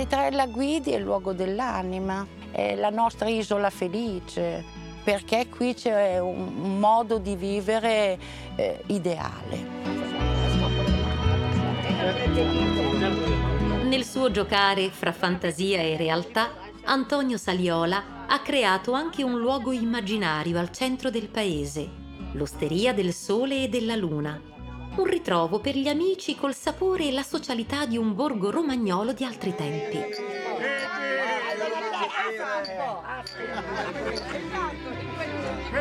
Vetrella Guidi è il luogo dell'anima, è la nostra isola felice, perché qui c'è un modo di vivere ideale. Nel suo giocare fra fantasia e realtà, Antonio Saliola ha creato anche un luogo immaginario al centro del paese, l'Osteria del Sole e della Luna. Un ritrovo per gli amici col sapore e la socialità di un borgo romagnolo di altri tempi.